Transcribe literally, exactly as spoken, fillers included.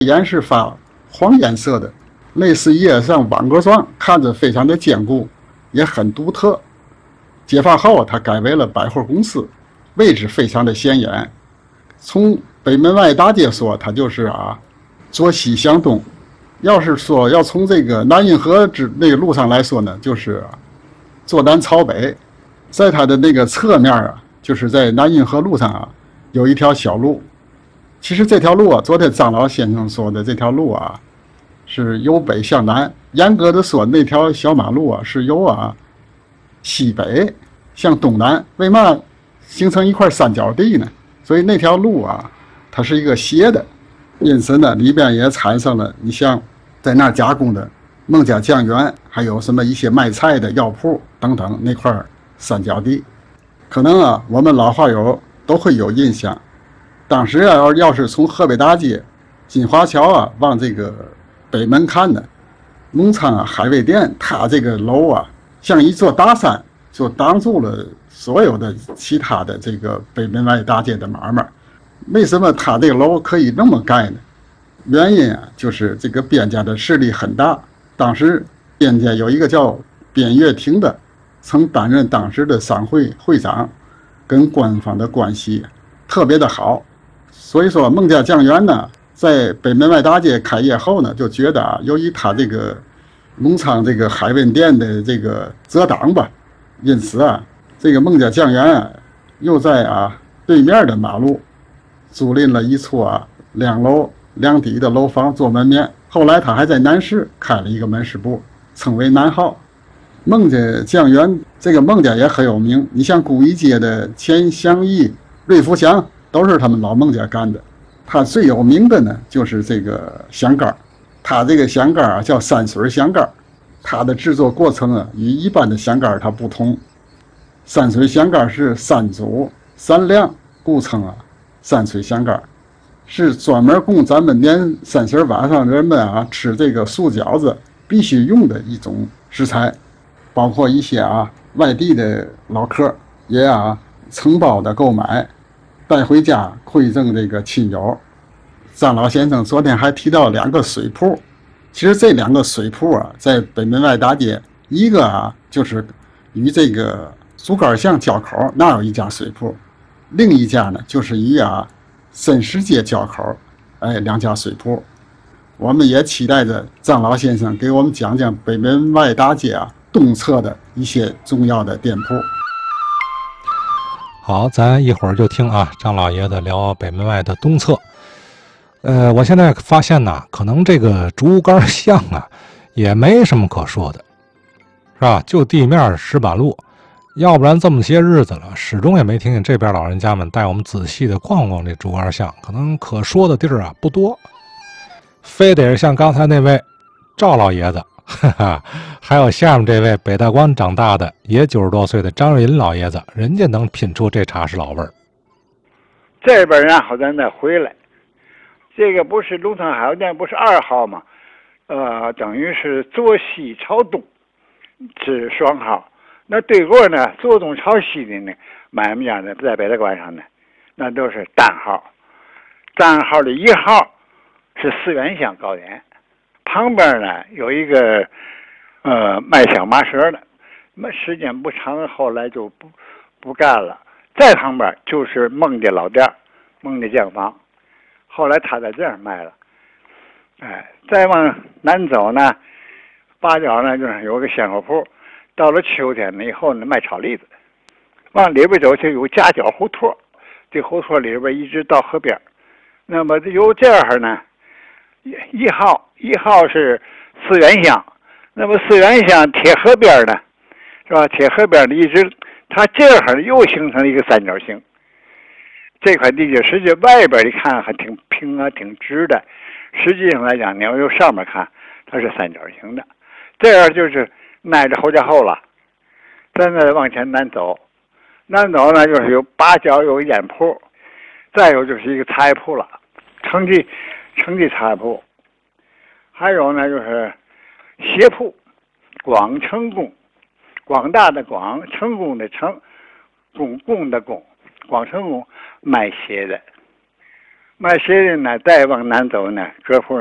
岩是发黄颜色的，类似于像网格状，看着非常的坚固，也很独特。解放后，它改为了百货公司，位置非常的显眼。从北门外大街说，它就是啊，坐西向东；要是说要从这个南运河之那个路上来说呢，就是坐南朝北。在它的那个侧面啊，就是在南运河路上啊，有一条小路。其实这条路啊，昨天张老先生说的这条路啊，是由北向南。严格的说，那条小马路啊，是由啊西北向东南。为嘛形成一块三角地呢？所以那条路啊，它是一个斜的，因此呢，里边也产生了你像在那儿加工的孟家酱园，还有什么一些卖菜的药铺等等那块三角地。可能啊，我们老话友都会有印象。当时啊，要要是从河北大街、金华桥啊往这个北门看呢，隆昌啊海味店，它这个楼啊像一座大山，就挡住了所有的其他的这个北门外大街的买卖。为什么它这个楼可以那么盖呢？原因啊，就是这个边家的势力很大。当时边家有一个叫边月亭的，曾担任当时的商会会长，跟官方的关系特别的好。所以说孟家酱园呢，在北门外大街开业后呢，就觉得啊，由于他这个隆昌这个海味店的这个遮挡吧，因此啊，这个孟家酱园啊，又在啊对面的马路租赁了一处啊两楼两底的楼房做门面。后来他还在南市开了一个门市部，称为南号。孟家酱园这个孟家也很有名，你像古一街的钱祥义、瑞福祥，都是他们老孟家干的。他最有名的呢，就是这个香干。他这个香干啊叫山水香干，它的制作过程啊与一般的香干它不同。山水香干是三煮三晾，故称啊山水香干，是专门供咱们年三十晚上人们啊吃这个素饺子必须用的一种食材。包括一些啊外地的老客也啊承包的购买，带回家馈赠这个亲友。张老先生昨天还提到两个水铺，其实这两个水铺啊，在北门外大街，一个啊就是与这个竹竿巷交口那有一家水铺，另一家呢就是与啊深石街交口，哎两家水铺。我们也期待着张老先生给我们讲讲北门外大街啊东侧的一些重要的店铺。 好，咱一会儿就听啊张老爷子聊北门外的东侧。呃，我现在发现呢，可能这个竹竿巷啊也没什么可说的，是吧？就地面石板路，要不然这么些日子了，始终也没听见这边老人家们带我们仔细的逛逛这竹竿巷，可能可说的地儿啊不多，非得是像刚才那位赵老爷子，哈哈，还有下面这位北大关长大的也九十多岁的张瑞银老爷子，人家能品出这茶是老味儿。 这边然后咱再回来，这个不是隆昌海味店不是二号吗？呃，等于是坐西朝东是双号，那对过呢坐东朝西的呢，买卖家呢在北大关上呢，那都是单号。单号的一号是四元香糕点，旁边呢有一个呃卖小麻蛇的，时间不长，后来就不不干了。再旁边就是孟家老店，孟家酱坊，后来他在这儿卖了。哎，再往南走呢，八角呢就是有个鲜果铺，到了秋天呢以后呢卖炒栗子。往里边走就有夹角胡同，这胡同里边一直到河边。那么由这儿呢，一号一号是四元香，那么四元香贴河边呢，是吧？贴河边的一直，它这儿又形成了一个三角形。这块地界实际外边你看还挺平啊，挺直的，实际上来讲，你要由上面看，它是三角形的。这样就是挨着侯家后了。再呢往前南走，南走呢就是有八角有烟铺，再有就是一个茶叶铺了，城记城记茶叶铺，还有呢就是鞋铺，广成宫，广大的广，成功的成，公共的公，广成宫卖鞋的， 卖鞋的呢，再往南走呢，淄浦